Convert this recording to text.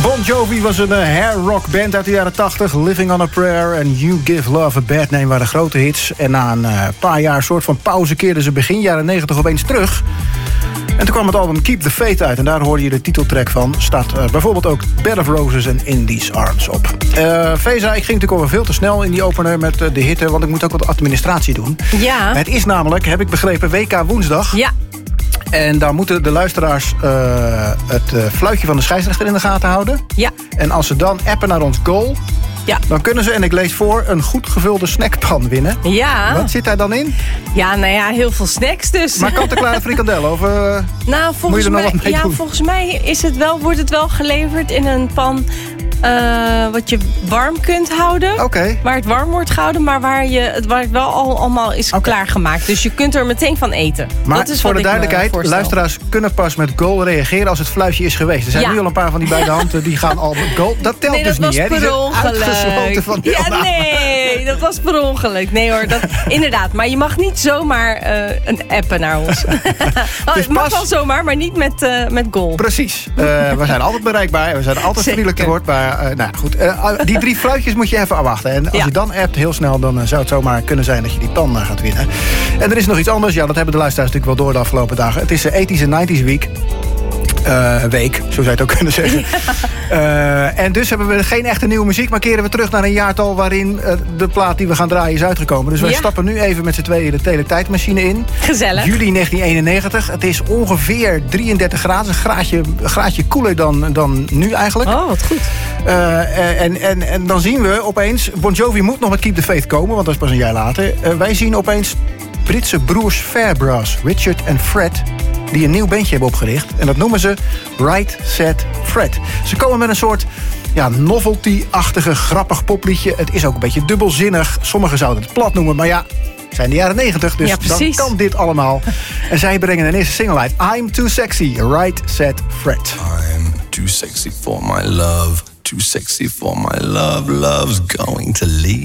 Bon Jovi was een hair rock band uit de jaren 80. Living on a Prayer en You Give Love a Bad Name waren grote hits. En na een paar jaar soort van pauze keerden ze begin jaren 90 opeens terug. En toen kwam het album Keep the Faith uit. En daar hoorde je de titeltrack van. Staat bijvoorbeeld ook Bed of Roses en In These Arms op. Feza, ik ging natuurlijk alweer veel te snel in die opener met de hitte. Want ik moet ook wat administratie doen. Ja. Het is namelijk, heb ik begrepen, WK woensdag. Ja. En daar moeten de luisteraars het fluitje van de scheidsrechter in de gaten houden. Ja. En als ze dan appen naar ons goal... Ja. Dan kunnen ze, en ik lees voor, een goed gevulde snackpan winnen. Ja. Wat zit daar dan in? Ja, nou ja, heel veel snacks dus. Maar kant-en-klare frikandellen? Of nou, moet je er nog wat mee doen? Volgens mij wordt het wel geleverd in een pan... wat je warm kunt houden. Oké. Waar het warm wordt gehouden, maar waar het wel allemaal is klaargemaakt. Dus je kunt er meteen van eten. Maar dat is voor wat de duidelijkheid, luisteraars kunnen pas met goal reageren als het fluitje is geweest. Er zijn nu al een paar van die bij de hand, die gaan al met goal. Dat telt dus niet, hè? Nee, dat was per ongeluk. Van nee, dat was per ongeluk. Nee hoor, inderdaad. Maar je mag niet zomaar een appen naar ons. Het mag wel zomaar, maar niet met goal. Precies. We zijn altijd bereikbaar. We zijn altijd vriendelijk te woord. Maar goed. Die 3 fluitjes moet je even afwachten. En als je dan appt heel snel, dan zou het zomaar kunnen zijn dat je die pan gaat winnen. En er is nog iets anders. Ja, dat hebben de luisteraars natuurlijk wel door de afgelopen dagen. Het is de 80s en 90s week. Week, zo zou je het ook kunnen zeggen. En dus hebben we geen echte nieuwe muziek, maar keren we terug naar een jaartal waarin de plaat die we gaan draaien is uitgekomen. Dus wij stappen nu even met z'n tweeën de teletijdmachine in. Gezellig. Juli 1991. Het is ongeveer 33 graden. Een graadje koeler dan nu eigenlijk. Oh, wat goed. En dan zien we opeens, Bon Jovi moet nog met Keep the Faith komen, want dat is pas een jaar later. Wij zien opeens Britse broers Fairbrass, Richard en Fred, die een nieuw bandje hebben opgericht. En dat noemen ze Right Set Fred. Ze komen met een soort novelty-achtige, grappig popliedje. Het is ook een beetje dubbelzinnig. Sommigen zouden het plat noemen, maar ja, het zijn de jaren 90, dus dan kan dit allemaal. En zij brengen een eerste single uit. I'm Too Sexy, Right Set Fred. I'm too sexy for my love. Too sexy for my love. Love's going to leave.